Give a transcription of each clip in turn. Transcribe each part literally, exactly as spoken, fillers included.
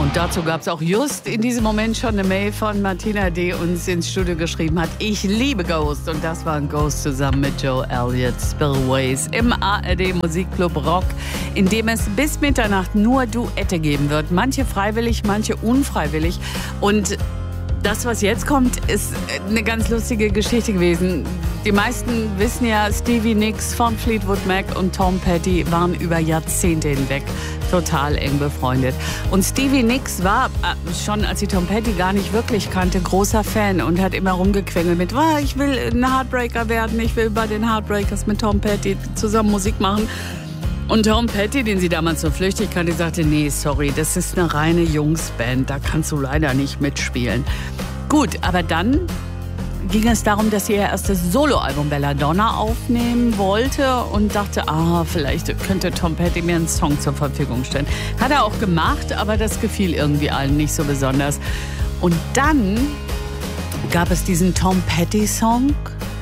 Und dazu gab es auch just in diesem Moment schon eine Mail von Martina, die uns ins Studio geschrieben hat. Ich liebe Ghost. Und das war ein Ghost zusammen mit Joe Elliott, Spillways im A R D Musikclub Rock, in dem es bis Mitternacht nur Duette geben wird. Manche freiwillig, manche unfreiwillig. Und das, was jetzt kommt, ist eine ganz lustige Geschichte gewesen. Die meisten wissen ja, Stevie Nicks von Fleetwood Mac und Tom Petty waren über Jahrzehnte hinweg total eng befreundet. Und Stevie Nicks war schon, als sie Tom Petty gar nicht wirklich kannte, großer Fan und hat immer rumgequengelt mit, oh, ich will ein Heartbreaker werden, ich will bei den Heartbreakers mit Tom Petty zusammen Musik machen. Und Tom Petty, den sie damals so flüchtig kannte, sagte, nee, sorry, das ist eine reine Jungsband, da kannst du leider nicht mitspielen. Gut, aber dann ging es darum, dass sie ihr erstes Soloalbum Belladonna aufnehmen wollte und dachte, ah, vielleicht könnte Tom Petty mir einen Song zur Verfügung stellen. Hat er auch gemacht, aber das gefiel irgendwie allen nicht so besonders. Und dann gab es diesen Tom Petty-Song,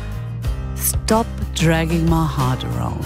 Stop Dragging My Heart Around.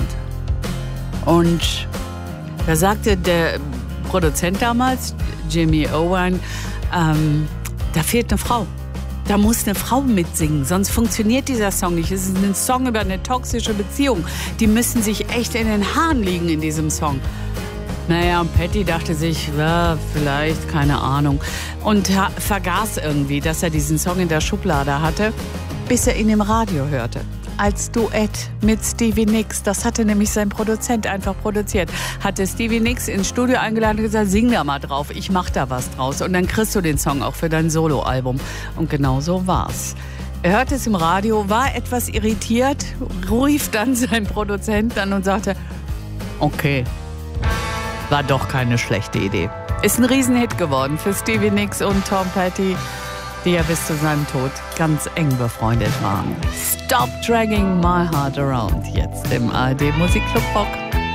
Und da sagte der Produzent damals, Jimmy Owen, ähm, da fehlt eine Frau. Da muss eine Frau mitsingen, sonst funktioniert dieser Song nicht. Es ist ein Song über eine toxische Beziehung. Die müssen sich echt in den Haaren liegen in diesem Song. Naja, und Petty dachte sich, ja, vielleicht, keine Ahnung. Und vergaß irgendwie, dass er diesen Song in der Schublade hatte, bis er ihn im Radio hörte. Als Duett mit Stevie Nicks. Das hatte nämlich sein Produzent einfach produziert. Hatte Stevie Nicks ins Studio eingeladen und gesagt, sing da mal drauf, ich mach da was draus. Und dann kriegst du den Song auch für dein Soloalbum. Und genau so war's. Er hörte es im Radio, war etwas irritiert, rief dann seinen Produzenten an und sagte, okay, war doch keine schlechte Idee. Ist ein Riesenhit geworden für Stevie Nicks und Tom Petty, die ja bis zu seinem Tod ganz eng befreundet waren. Stop Dragging My Heart Around, jetzt im A R D Musikclub Rock.